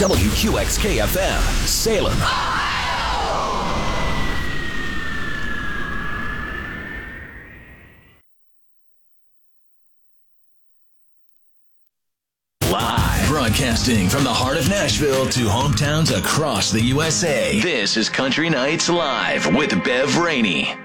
WQXK-FM, Salem. Live. Broadcasting from the heart of Nashville to hometowns across the USA. This is Country Nights Live with Bev Rainey.